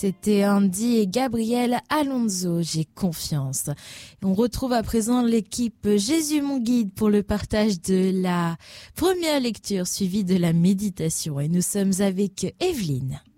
C'était Andy et Gabriel Alonso, j'ai confiance. On retrouve à présent l'équipe Jésus mon guide pour le partage de la première lecture suivie de la méditation. Et nous sommes avec Evelyne.